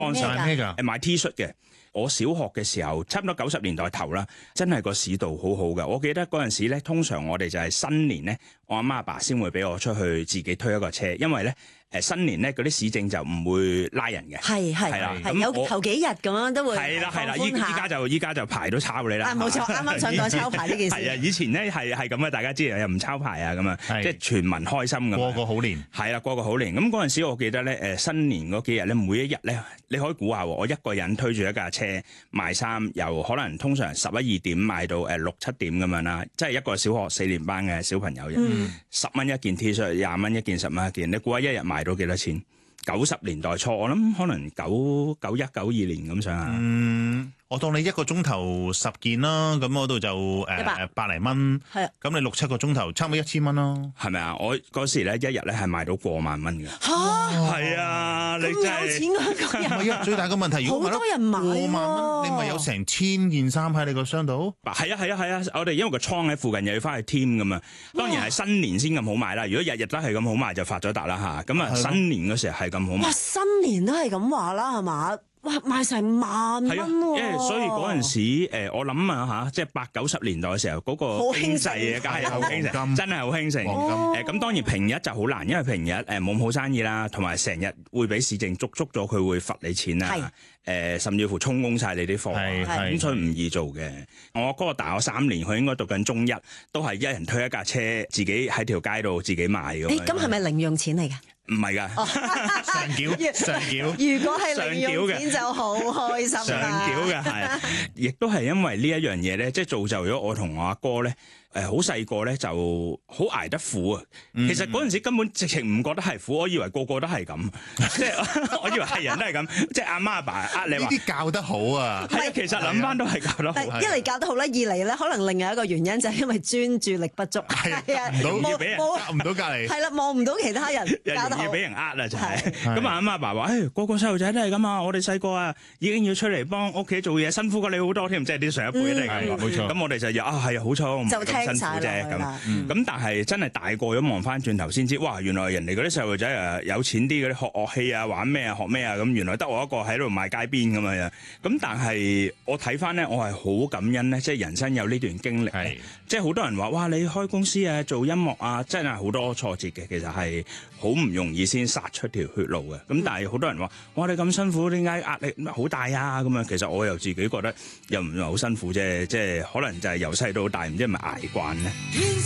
咩㗎？ 賣 T 恤嘅。我小學嘅時候，差唔多90年代頭啦，真係個市道好好㗎。我記得嗰陣時咧，通常我哋就係新年咧，我阿媽阿爸先會俾我出去自己推一個車，因為咧新年咧嗰啲市政就唔會拉人嘅。係啦， 係有頭幾日咁樣都會係啦，依家就牌都抄你啦。 冇錯，啱啱想講抄牌呢件事。 係啊，以前咧係咁嘅，大家知又唔抄牌啊咁啊，即係全民開心咁。 過個好年。係啦，過個好年。咁嗰陣時我記得咧新年嗰幾日咧，每一日咧你可以估下喎，我一個人推住一架車賣衫，由可能通常11、2點賣到6、7點咁樣啦，即係一個小學4年班嘅小朋友，10蚊一件 T 恤，20蚊一件，10蚊一件，你估下一日賣到幾多錢？90年代初，我諗可能91、92年咁上下。 我當你一個鐘頭10件啦，咁嗰度就百零蚊。係啊，咁你6、7個鐘頭，差唔多1000蚊咯，係咪啊？ 我嗰時咧一日咧係賣到過萬蚊嘅。 嚇！ 係啊，你真係有錢嗰個人。 唔係啊，最大嘅問題，如果好多人買過萬蚊，你咪有成1000件衫喺你個箱度。 係啊，我哋因為個倉喺附近，又要翻去添咁啊。當然係新年先咁好賣啦。如果日日都係咁好賣，就發咗達啦嚇。咁啊，新年嗰時係咁好賣。 哇！新年都係咁話啦，係嘛？哇！賣成萬蚊喎， 所以嗰陣時我諗啊嚇，即係80、90年代嘅時候嗰個經濟啊，梗係好興盛，真係好興盛。咁當然平日就好難，因為平日冇咁好生意啦，同埋成日會俾市政捉咗，佢會罰你錢啊。甚至乎充公晒你啲貨，咁所以唔易做嘅。我哥大我3年，佢應該讀緊中一，都係一人推一架車，自己喺條街度自己賣嘅。 咁係咪零用錢嚟㗎？ 唔係㗎， 上繳。 如果係零用錢就好開心啦。 上繳嘅係，亦都係因為呢一樣嘢咧，即係造就咗我同我阿哥咧。好細個咧就好捱得苦啊！其實嗰陣時根本直情唔覺得係苦，我以為個個都係咁，即係我以為係人都係咁，即係阿媽阿爸你話呢啲教得好啊！ 係啊，其實諗翻都係教得好。 一嚟教得好啦，二嚟咧可能另外一個原因就係因為專注力不足，係啊， 唔到俾人教唔到隔離， 係啦，望唔到其他人，教得好， 容易俾人呃啦就係。咁阿媽阿爸話：個個細路仔都係咁啊！我哋細個啊已經要出嚟幫屋企做嘢，辛苦過你好多添，即係啲上一輩都係咁。 冇錯。 咁我哋就係好彩我唔咁辛苦啫咁。咁但係真係大個咗望翻轉頭先知，哇！原來人哋嗰啲細路仔有錢啲，嗰啲學樂器啊、玩咩啊、學咩啊，咁原來得我一個喺度賣街邊咁樣。咁但係我睇翻咧，我係好感恩咧，即係人生有呢段經歷。即係好多人話：哇！你開公司啊，做音樂啊，真係好多挫折嘅。其實係好唔容易先殺出條血路嘅。咁但係好多人話：哇！你咁辛苦，點解壓力好大啊？咁樣其實我又自己覺得又唔係好辛苦啫，即係可能就係由細到大唔知係咪捱慣咧。